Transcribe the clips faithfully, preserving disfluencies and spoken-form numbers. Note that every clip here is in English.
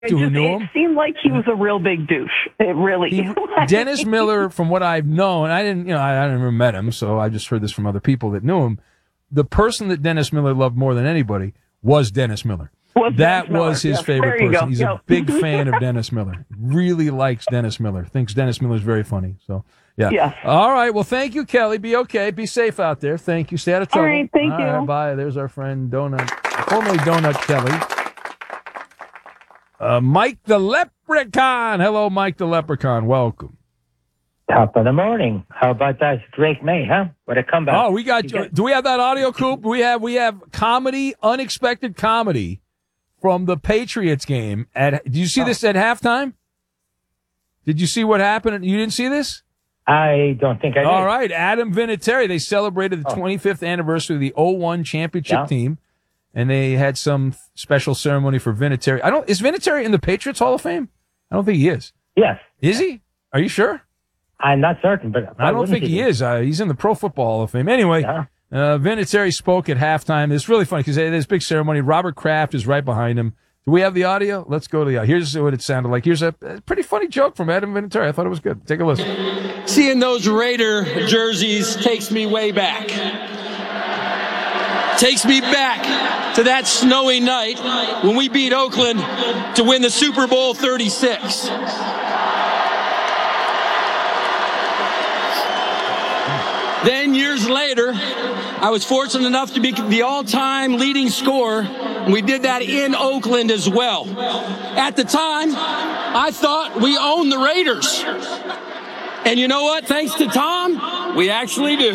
It, who just, knew it him. seemed like he was a real big douche. It really. He, Dennis Miller, from what I've known, I didn't, you know, I, I never met him, so I just heard this from other people that knew him. The person that Dennis Miller loved more than anybody was Dennis Miller. Was that Dennis was his Miller. Yes, favorite there you person. go. He's Yep. a big fan of Dennis Miller. Really likes Dennis Miller. Thinks Dennis Miller's very funny. So, yeah. Yes. All right. Well, thank you, Kelly. Be okay. Be safe out there. Thank you. Stay out of trouble. All right. Thank All you. right, bye. There's our friend Donut, formerly Donut Kelly. Uh, Mike the Leprechaun. Hello, Mike the Leprechaun. Welcome. Top of the morning. How about that Drake May, huh? What a comeback. Oh, we got, got do we have that audio, Coop? We have, we have comedy, unexpected comedy from the Patriots game. At, did you see oh. this at halftime? Did you see what happened? You didn't see this? I don't think I did. All right. Adam Vinatieri. They celebrated the oh. twenty-fifth anniversary of the oh one championship yeah. team. And they had some special ceremony for Vinatieri. I don't, is Vinatieri in the Patriots Hall of Fame? I don't think he is. Yes. Is he? Are you sure? I'm not certain, but I don't think he, he is. Uh, he's in the Pro Football Hall of Fame. Anyway, yeah. uh, Vinatieri spoke at halftime. It's really funny because they had this big ceremony. Robert Kraft is right behind him. Do we have the audio? Let's go to the audio. Here's what it sounded like. Here's a, a pretty funny joke from Adam Vinatieri. I thought it was good. Take a listen. Seeing those Raider jerseys takes me way back. Takes me back to that snowy night when we beat Oakland to win the Super Bowl thirty-six. Then years later, I was fortunate enough to be the all-time leading scorer, and we did that in Oakland as well. At the time, I thought we owned the Raiders. And you know what? Thanks to Tom, we actually do.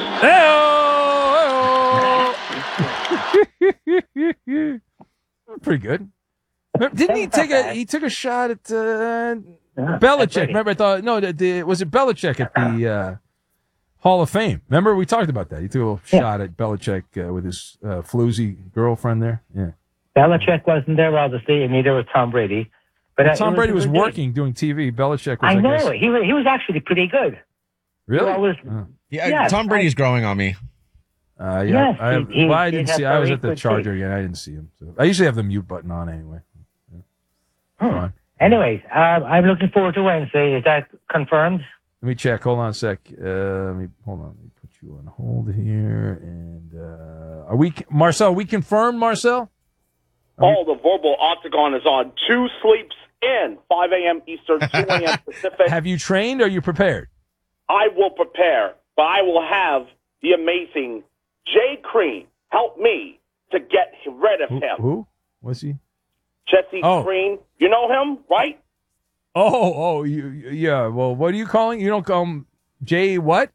Pretty good. Didn't he take a he took a shot at uh, Belichick? Remember, I thought no, the, the, was it Belichick at the uh, Hall of Fame? Remember, we talked about that. He took a little yeah. shot at Belichick uh, with his uh, floozy girlfriend there. Yeah, Belichick wasn't there, obviously, and neither was Tom Brady. But well, uh, Tom was, Brady was, was working good. doing T V. Belichick was. I, I know guess, he was. He was actually pretty good. Really? Was, oh. Yeah, yes, Tom Brady's I, growing on me. Uh, yeah, yes, I, he, well, I he didn't had see. I was at the good Charger tape. again. I didn't see him. So I usually have the mute button on anyway. Yeah. Hmm. Anyways, uh, I'm looking forward to Wednesday. Is that confirmed? Let me check. Hold on a sec. Uh, let me hold on. Let me put you on hold here. And uh, are we, Marcel? Are we confirmed, Marcel? Oh, the Verbal Octagon is on. Two sleeps in, five a.m. Eastern, two a.m. Pacific. Have you trained? Or are you prepared? I will prepare, but I will have the amazing Jay Crean help me to get rid of Who? him. Who? Was he? Jesse Oh. Crean. You know him, right? Oh, oh, you, yeah. Well, what are you calling? You don't call him Jay what?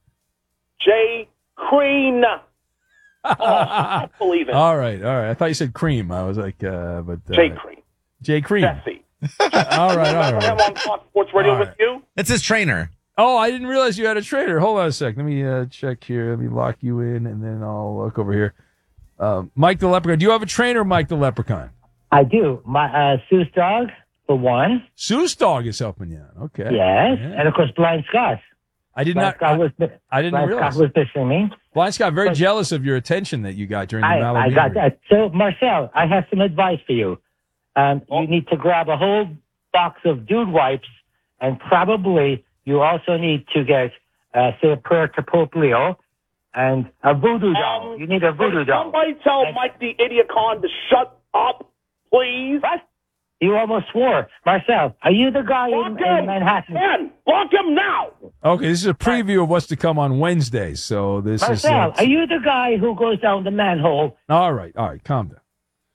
Jay Crean. Oh, I don't believe it. All right, all right. I thought you said cream. I was like, uh, but uh, Jay Crean. Jay Cream. Jesse. all right, all Remember him right. on Fox Sports Radio All with right. you? That's his trainer. Oh, I didn't realize you had a trainer. Hold on a sec. Let me uh, check here. Let me lock you in, and then I'll look over here. Uh, Mike the Leprechaun. Do you have a trainer, Mike the Leprechaun? I do. My uh, Seuss dog, for one. Seuss dog is helping you out. Okay. Yes. Yeah. And, of course, Blind Scott. I did Blind not. Scott I, was, I didn't Blind realize. Scott was missing me. Blind Scott, very But- jealous of your attention that you got during the I, Malibu. I got that. So, Marcel, I have some advice for you. Um, Oh. You need to grab a whole box of dude wipes, and probably you also need to get, uh, say, a prayer to Pope Leo and a voodoo doll. Um, You need a voodoo Can doll. somebody tell And- Mike the Idiocon to shut up, please? What? You almost swore. Marcel, are you the guy in, Block in him! Manhattan? Ben, block him now! Okay, this is a preview of what's to come on Wednesday. So this is. Marcel, Uh, are you the guy who goes down the manhole? all right, all right, calm down.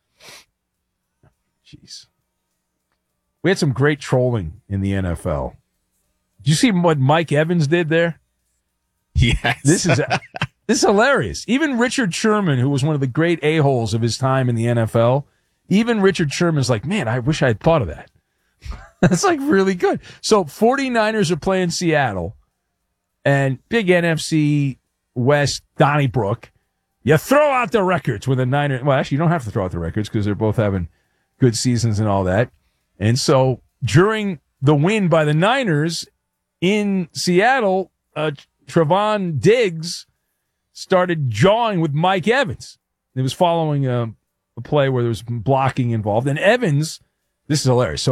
Jeez, we had some great trolling in the N F L. Did you see what Mike Evans did there? Yes. This is this is hilarious. Even Richard Sherman, who was one of the great a-holes of his time in the N F L, even Richard Sherman's like, man, I wish I had thought of that. That's like really good. So 49ers are playing Seattle, and big N F C West, Donnybrook. You throw out the records with a Niner. Well, actually, you don't have to throw out the records because they're both having good seasons and all that. And so during the win by the Niners in Seattle, uh, Trevon Diggs started jawing with Mike Evans. It was following a, a play where there was blocking involved. And Evans This is hilarious. So